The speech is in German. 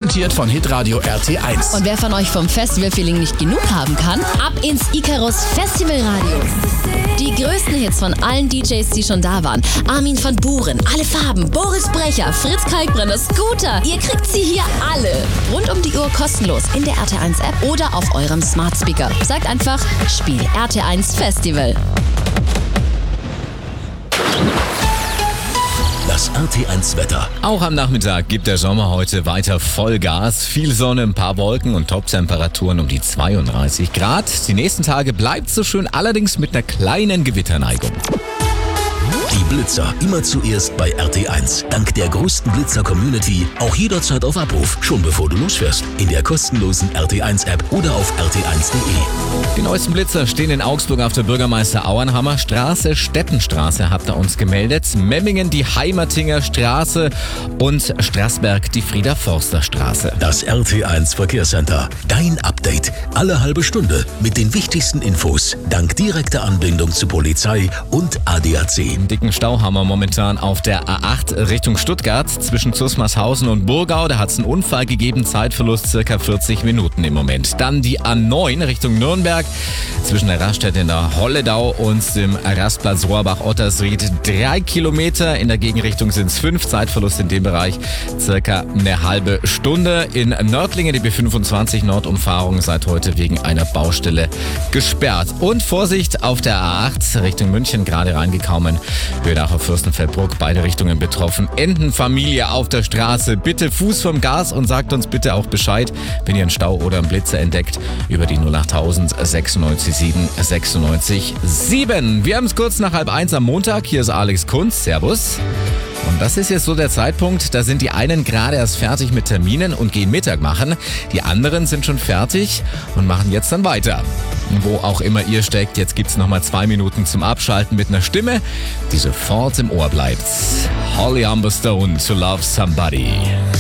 präsentiert von Hitradio RT1. Und wer von euch vom Festivalfeeling nicht genug haben kann, ab ins Icarus Festivalradio. Die größten Hits von allen DJs, die schon da waren. Armin van Buuren, Alle Farben, Boris Brecher, Fritz Kalkbrenner, Scooter. Ihr kriegt sie hier alle. Rund um die Uhr kostenlos in der RT1-App oder auf eurem Smart Speaker. Sagt einfach, Spiel RT1 Festival. Das RT1-Wetter. Auch am Nachmittag gibt der Sommer heute weiter Vollgas. Viel Sonne, ein paar Wolken und Toptemperaturen um die 32 Grad. Die nächsten Tage bleibt so schön, allerdings mit einer kleinen Gewitterneigung. Die Blitzer immer zuerst bei RT1. Dank der größten Blitzer-Community auch jederzeit auf Abruf, schon bevor du losfährst. In der kostenlosen RT1-App oder auf rt1.de. Die neuesten Blitzer stehen in Augsburg auf der Bürgermeister Auernhammer Straße, Steppenstraße habt ihr uns gemeldet, Memmingen die Heimertinger Straße und Straßberg die Frieder-Forster Straße. Das RT1 Verkehrscenter. Dein Update. Alle halbe Stunde mit den wichtigsten Infos. Dank direkter Anbindung zu Polizei und ADAC. Einen dicken Stau haben wir momentan auf der A8 Richtung Stuttgart zwischen Zusmarshausen und Burgau. Da hat es einen Unfall gegeben, Zeitverlust circa 40 Minuten im Moment. Dann die A9 Richtung Nürnberg zwischen der Raststätte in der Holledau und dem Rastplatz Rohrbach-Ottersried 3 Kilometer. In der Gegenrichtung sind es 5, Zeitverlust in dem Bereich circa eine halbe Stunde. In Nördlingen die B25 Nordumfahrung seit heute wegen einer Baustelle gesperrt. Und Vorsicht auf der A8 Richtung München, gerade reingekommen. Höhenacher Fürstenfeldbruck, beide Richtungen betroffen. Entenfamilie auf der Straße. Bitte Fuß vom Gas und sagt uns bitte auch Bescheid, wenn ihr einen Stau oder einen Blitzer entdeckt, über die 08000 96 7 96 7. Wir haben es kurz nach 12:30 am Montag. Hier ist Alex Kunz. Servus. Und das ist jetzt so der Zeitpunkt, da sind die einen gerade erst fertig mit Terminen und gehen Mittag machen. Die anderen sind schon fertig und machen jetzt dann weiter. Wo auch immer ihr steckt, jetzt gibt's nochmal 2 Minuten zum Abschalten mit einer Stimme, die sofort im Ohr bleibt. Holly Humberstone, To Love Somebody.